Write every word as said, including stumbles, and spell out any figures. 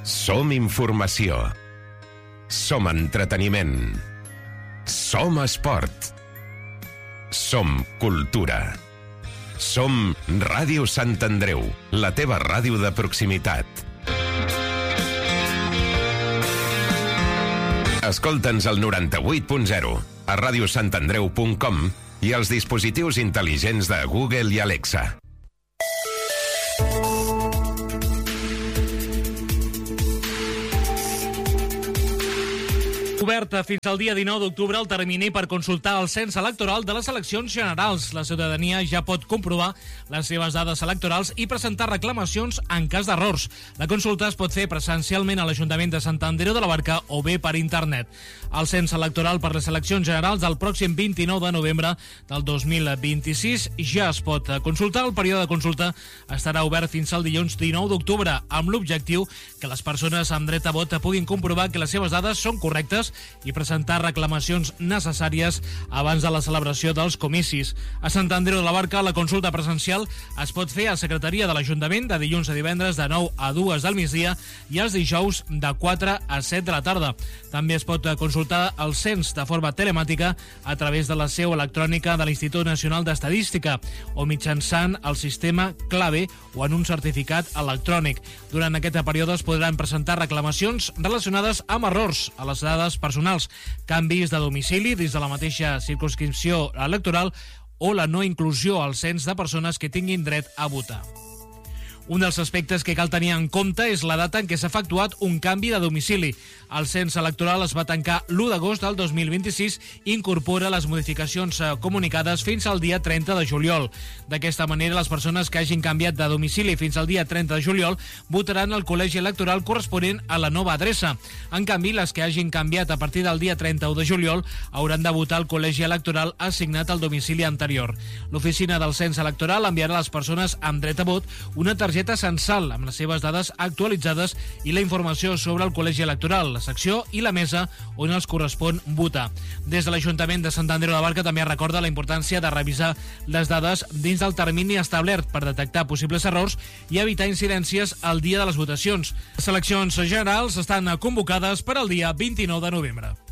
Som informació. Som entreteniment. Som esport. Som cultura. Som Ràdio Sant Andreu, la teva ràdio de proximitat. Escolta'ns al noranta-vuit punt zero, a radiosantandreu punt com i als dispositius intel·ligents de Google i Alexa. Oberta fins al dia dinou d'octubre el termini per consultar el cens electoral de les eleccions generals. La ciutadania ja pot comprovar les seves dades electorals i presentar reclamacions en cas d'errors. La consulta es pot fer presencialment a l'Ajuntament de Sant Andreu de la Barca o bé per internet. El cens electoral per les eleccions generals del pròxim vint-i-nou de novembre del dos mil vint-i-sis ja es pot consultar. El període de consulta estarà obert fins al dilluns dinou d'octubre amb l'objectiu que les persones amb dret a vot puguin comprovar que les seves dades són correctes i presentar reclamacions necessàries abans de la celebració dels comicis. A Sant Andreu de la Barca, la consulta presencial es pot fer a Secretaria de l'Ajuntament de dilluns a divendres de nou a dues del migdia i els dijous de quatre a set de la tarda. També es pot consultar el cens de forma telemàtica a través de la seu electrònica de l'Institut Nacional d'Estadística o mitjançant el sistema Clave o en un certificat electrònic. Durant aquest període es podran presentar reclamacions relacionades amb errors a les dades personals, canvis de domicili dins de la mateixa circumscripció electoral o la no inclusió al cens de persones que tinguin dret a votar. Un dels aspectes que cal tenir en compte és la data en què s'ha efectuat un canvi de domicili. El cens electoral es va tancar l'u d'agost del dos mil vint-i-sis i incorpora les modificacions comunicades fins al dia trenta de juliol. D'aquesta manera, les persones que hagin canviat de domicili fins al dia trenta de juliol votaran al col·legi electoral corresponent a la nova adreça. En canvi, les que hagin canviat a partir del dia trenta-u de juliol hauran de votar al col·legi electoral assignat al domicili anterior. L'oficina del cens electoral enviarà a les persones amb dret a vot una targeta censal amb les seves dades actualitzades i la informació sobre el col·legi electoral, la secció i la mesa on els correspon votar. Des de l'Ajuntament de Sant Andreu de la Barca també recorda la importància de revisar les dades dins del termini establert per detectar possibles errors i evitar incidències el dia de les votacions. Les eleccions generals estan convocades per al dia vint-i-nou de novembre.